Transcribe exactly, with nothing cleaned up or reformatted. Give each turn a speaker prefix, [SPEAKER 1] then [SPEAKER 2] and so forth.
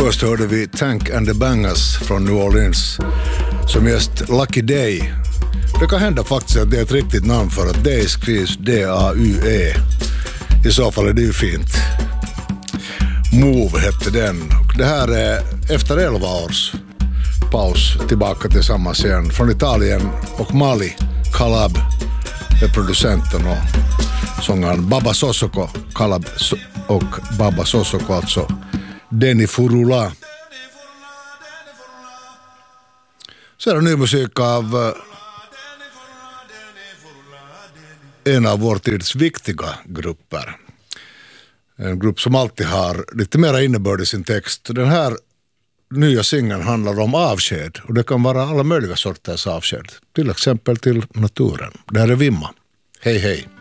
[SPEAKER 1] Först hörde vi Tank and the Bangers från New Orleans som just Lucky Day. Det kan hända faktiskt att det är ett riktigt namn för att Day skrivs D A U E. I så fall är det ju fint. Move hette den. Det här är efter elva års paus tillbaka tillsammans igen. Från Italien och Mali. Calab är producenten och sångaren Baba Sosoko. Calab och Baba Sosoko alltså. Denny Furula. Så är det ny musik av en av vår tids viktiga grupper. En grupp som alltid har lite mera innebörd i sin text. Den här nya singeln handlar om avsked och det kan vara alla möjliga sorters avsked. Till exempel till naturen. Det här är Vimma. Hej hej.